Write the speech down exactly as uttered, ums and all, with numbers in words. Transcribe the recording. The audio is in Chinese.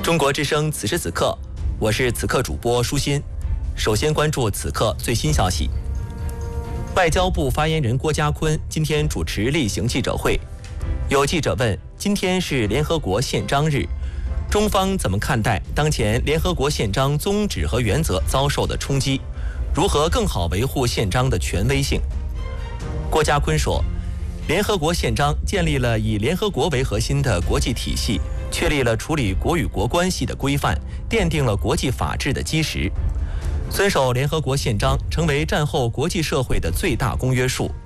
中国之声此时此刻，我是此刻主播舒心。首先关注此刻最新消息。外交部发言人郭家坤今天主持例行记者会，有记者问：今天是联合国宪章日，中方怎么看待当前联合国宪章宗旨和原则遭受的冲击？如何更好维护宪章的权威性？郭家坤说，联合国宪章建立了以联合国为核心的国际体系，确立了处理国与国关系的规范，奠定了国际法治的基石。遵守联合国宪章成为战后国际社会的最大公约数，